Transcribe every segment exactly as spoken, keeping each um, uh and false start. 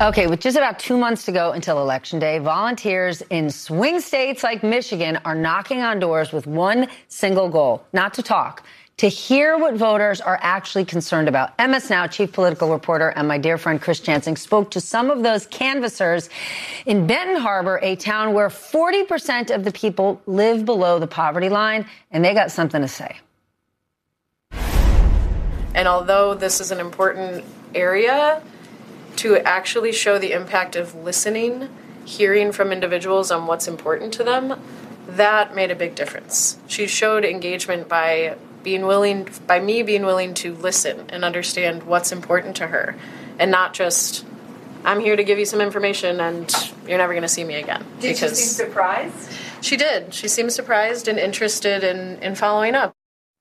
Okay, with just about two months to go until Election Day, volunteers in swing states like Michigan are knocking on doors with one single goal, not to talk, to hear what voters are actually concerned about. M S Now chief political reporter and my dear friend Chris Jansing spoke to some of those canvassers in Benton Harbor, a town where forty percent of the people live below the poverty line, and they got something to say. And although this is an important area, to actually show the impact of listening, hearing from individuals on what's important to them, that made a big difference. She showed engagement by being willing, by me being willing to listen and understand what's important to her, and not just, I'm here to give you some information and you're never going to see me again. Did she seem surprised? She did. She seemed surprised and interested in, in following up.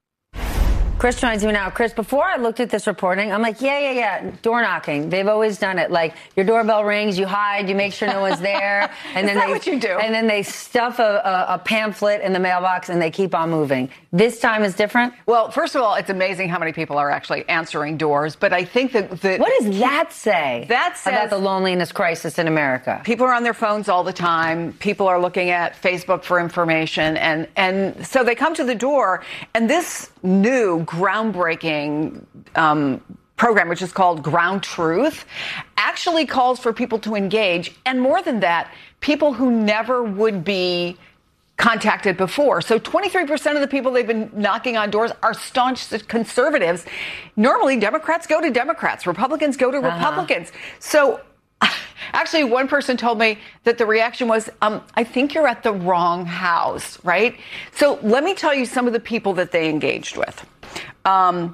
Chris joins me now. Chris, before I looked at this reporting, I'm like, yeah, yeah, yeah, door knocking. They've always done it. Like, your doorbell rings, you hide, you make sure no one's there. And then Is that they, what you do? And then they stuff a, a, a pamphlet in the mailbox and they keep on moving. This time is different? Well, first of all, it's amazing how many people are actually answering doors. But I think that... that what does that say that says about the loneliness crisis in America? People are on their phones all the time. People are looking at Facebook for information. And, and so they come to the door. And this new groundbreaking um, program, which is called Ground Truth, actually calls for people to engage. And more than that, people who never would be contacted before. So twenty-three percent of the people they've been knocking on doors are staunch conservatives. Normally, Democrats go to Democrats. Republicans go to uh-huh. Republicans. So actually, one person told me that the reaction was, um, I think you're at the wrong house, right? So let me tell you some of the people that they engaged with. Um,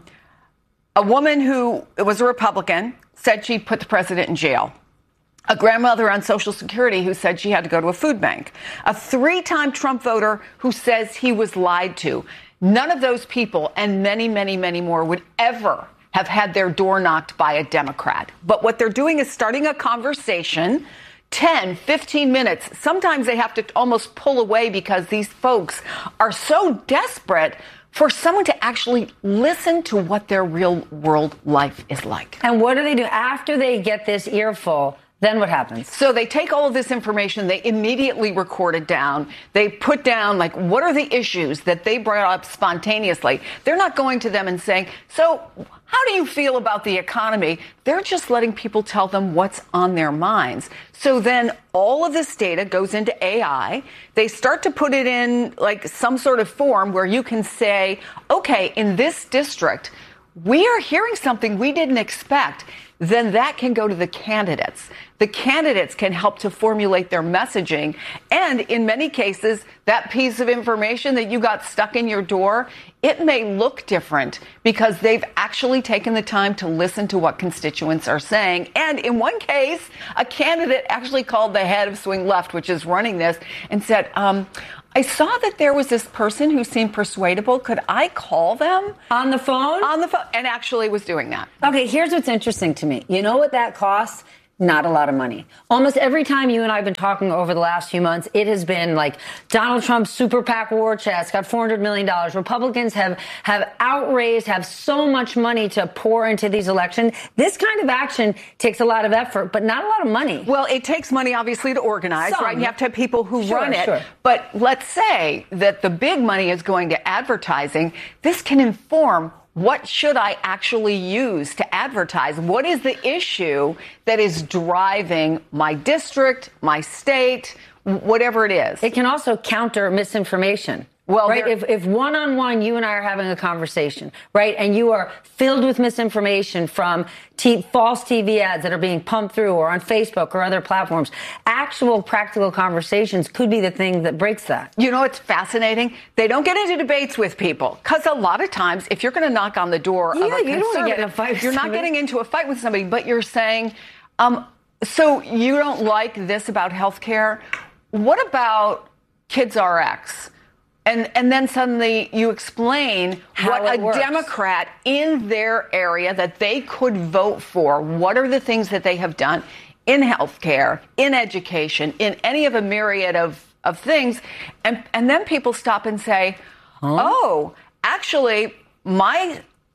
a woman who was a Republican said she put the president in jail. A grandmother on Social Security who said she had to go to a food bank. A three-time Trump voter who says he was lied to. None of those people, and many, many, many more, would ever have had their door knocked by a Democrat. But what they're doing is starting a conversation, ten, fifteen minutes. Sometimes they have to almost pull away because these folks are so desperate for someone to actually listen to what their real world life is like. And what do they do after they get this earful? Then what happens? So they take all of this information, they immediately record it down. They put down, like, what are the issues that they brought up spontaneously? They're not going to them and saying, so how do you feel about the economy? They're just letting people tell them what's on their minds. So then all of this data goes into A I. They start to put it in, like, some sort of form where you can say, okay, in this district, we are hearing something we didn't expect. Then that can go to the candidates. The candidates can help to formulate their messaging. And in many cases, that piece of information that you got stuck in your door, it may look different because they've actually taken the time to listen to what constituents are saying. And in one case, a candidate actually called the head of Swing Left, which is running this, and said, um, I saw that there was this person who seemed persuadable. Could I call them? On the phone? On the phone. And actually was doing that. Okay, here's what's interesting to me. You know what that costs? Not a lot of money. Almost every time you and I have been talking over the last few months, it has been like Donald Trump's super PAC war chest got four hundred million dollars. Republicans have, have outraised, have so much money to pour into these elections. This kind of action takes a lot of effort, but not a lot of money. Well, it takes money, obviously, to organize, Some. right? You have to have people who Sure, run it. sure. But let's say that the big money is going to advertising. This can inform what should I actually use to advertise? What is the issue that is driving my district, my state, whatever it is? It can also counter misinformation. Well, right. If, if one-on-one you and I are having a conversation, right, and you are filled with misinformation from t- false T V ads that are being pumped through or on Facebook or other platforms, actual practical conversations could be the thing that breaks that. You know, it's fascinating. They don't get into debates with people because a lot of times if you're going to knock on the door yeah, of a you don't want to get in a fight with you're not somebody. getting into a fight with somebody, but you're saying, um, so you don't like this about health care? What about Kids R X? And and then suddenly you explain How what it a works. Democrat in their area that they could vote for. What are the things that they have done in healthcare, in education, in any of a myriad of, of things? And and then people stop and say, huh? oh, actually, my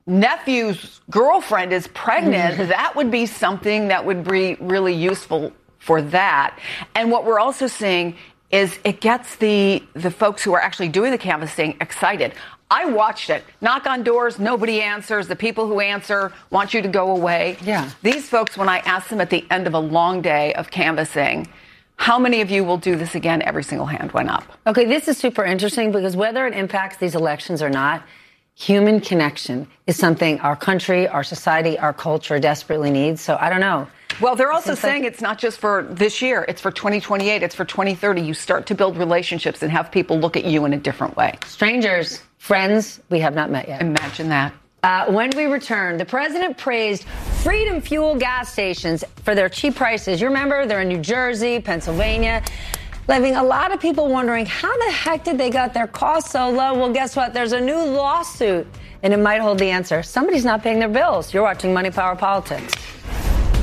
nephew's girlfriend is pregnant, that would be something that would be really useful for that. And what we're also seeing is it gets the the folks who are actually doing the canvassing excited. I watched it. Knock on doors, nobody answers. The people who answer want you to go away. Yeah. These folks, when I ask them at the end of a long day of canvassing, how many of you will do this again? Every single hand went up. Okay, this is super interesting because whether it impacts these elections or not, human connection is something our country, our society, our culture desperately needs. So I don't know. Well, they're also It's saying like- it's not just for this year. It's for twenty twenty-eight. It's for twenty thirty. You start to build relationships and have people look at you in a different way. Strangers, friends we have not met yet. Imagine that. Uh, when we return, the president praised Freedom Fuel gas stations for their cheap prices. You remember they're in New Jersey, Pennsylvania, leaving a lot of people wondering how the heck did they got their costs so low? Well, guess what? There's a new lawsuit, and it might hold the answer. Somebody's not paying their bills. You're watching Money, Power, Politics.